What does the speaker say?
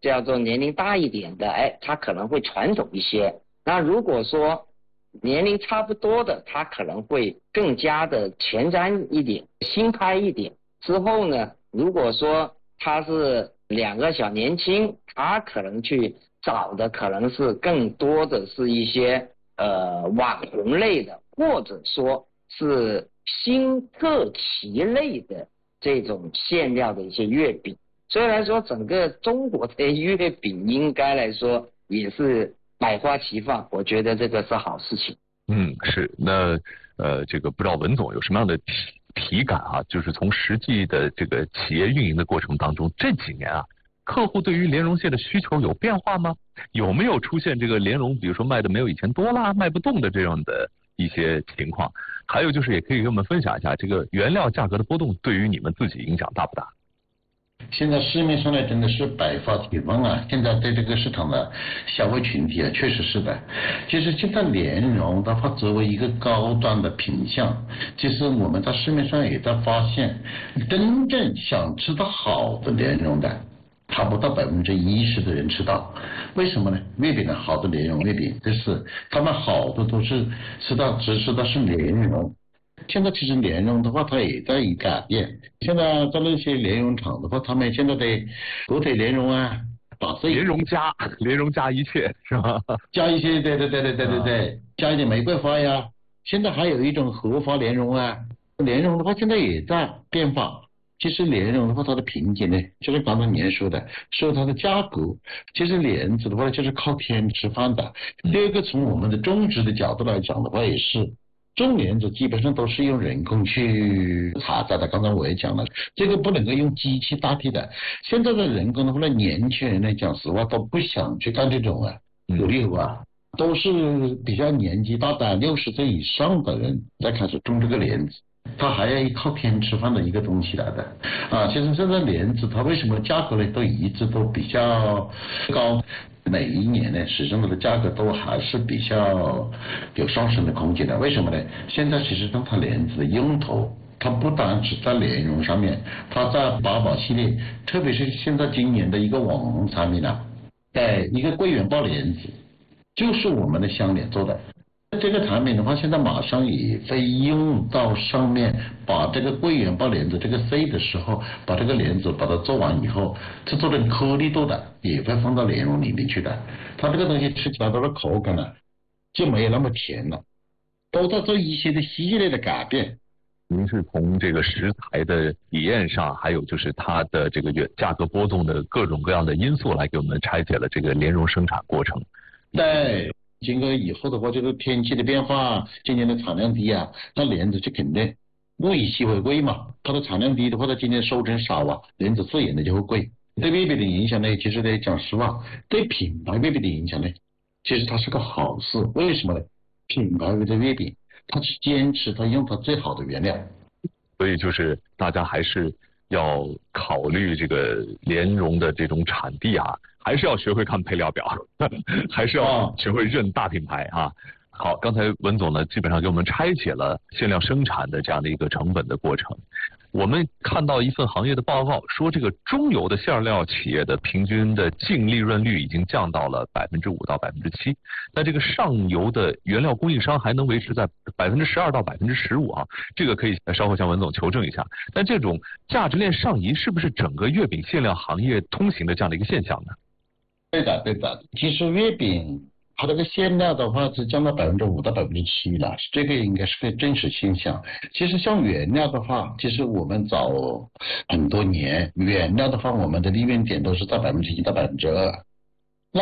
叫做年龄大一点的，他可能会传统一些。那如果说年龄差不多的，他可能会更加的前瞻一点，新派一点。之后呢，如果说他是两个小年轻，他可能去找的可能是更多的是一些网红类的，或者说是新特奇类的这种馅料的一些月饼。虽然说整个中国的月饼应该来说也是百花齐放，我觉得这个是好事情。 是。那这个不知道文总有什么样的体感啊？就是从实际的这个企业运营的过程当中，这几年啊，客户对于莲蓉蟹的需求有变化吗？有没有出现这个莲蓉比如说卖的没有以前多啦，卖不动的这样的一些情况？还有就是也可以跟我们分享一下这个原料价格的波动对于你们自己影响大不大？ 现在市面上呢真的是百花齐放啊！现在对这个市场的消费群体啊，确实是的。其实现在莲蓉的话，作为一个高端的品项，其实我们在市面上也在发现，真正想吃到好的莲蓉的，他不到10%的人吃到。为什么呢？月饼的好的莲蓉月饼，就是他们好多都是只吃到是莲蓉。现在其实莲蓉的话，它也在改变。现在在那些莲蓉厂的话，他们现在的火腿莲蓉啊，把莲蓉加一切是吧？ 加一些，对，加一点玫瑰花呀。现在还有一种荷花莲蓉啊，莲蓉的话现在也在变化。其实莲蓉的话，它的瓶颈呢，就是刚才您说的，说它的价格。其实莲子的话，就是靠天吃饭的。第二个，从我们的种植的角度来讲的话，也是。种莲子基本上都是用人工去采摘的，刚才我也讲了，这个不能够用机器代替的。现在的人工的话呢，年轻人呢，讲实话都不想去干这种有业务啊，都是比较年纪大的60岁以上的人在开始种这个莲子，它还要靠天吃饭的一个东西来的啊。其实现在莲子它为什么价格呢都一直都比较高？每一年呢，始终它的价格都还是比较有上升的空间的。为什么呢？现在其实它莲子的用途，它不单只在莲蓉上面，它在八宝系列，特别是现在今年的一个网红产品啊，一个桂圆包莲子，就是我们的香莲做的。这个产品的话，现在马上也会用到上面，把这个桂圆包莲子这个 C 的时候，把这个莲子把它做完以后，它做成颗粒度的，也会放到莲蓉里面去的。它这个东西吃起来它的口感呢，就没有那么甜了，都在做一些的系列的改变。 您是从这个食材的体验上，还有就是它的这个价格波动的各种各样的因素，来给我们拆解了这个莲蓉生产过程。 对。经过以后的话，这个天气的变化，今年的产量低啊，那莲子就肯定物以稀为贵嘛。它的产量低的话，它今年收成少啊，莲子自然的就会贵。对月饼的影响呢，其实呢，讲实话，对品牌月饼的影响呢，其实它是个好事。为什么呢？品牌的月饼，它是坚持它用它最好的原料， 所以就是大家还是要考虑这个莲蓉的这种产地啊，还是要学会看配料表，还是要学会认大品牌啊。好，刚才文总呢，基本上给我们拆解了馅料生产的这样的一个成本的过程。我们看到一份行业的报告说，这个中游的馅料企业的平均的净利润率已经降到了5%到7%，那这个上游的原料供应商还能维持在12%到15%啊，这个可以稍后向文总求证一下。但这种价值链上移是不是整个月饼馅料行业通行的这样的一个现象呢？ 对的。其实月饼它这个馅料的话是降到5%到7%了，这个应该是个真实现象。其实像原料的话，其实我们早很多年，原料的话我们的利润点都是在1%到2%，